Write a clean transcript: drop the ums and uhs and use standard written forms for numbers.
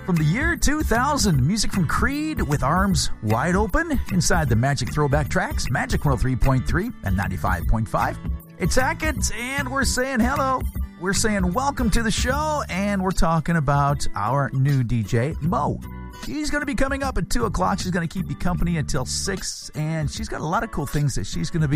from the year 2000. Music from Creed with Arms Wide Open inside the Magic Throwback Tracks, Magic 103.3 and 95.5. It's Hackett, and we're saying hello. We're saying welcome to the show, and we're talking about our new DJ, Mo. She's going to be coming up at 2 o'clock. She's going to keep you company until 6, and she's got a lot of cool things that she's going to be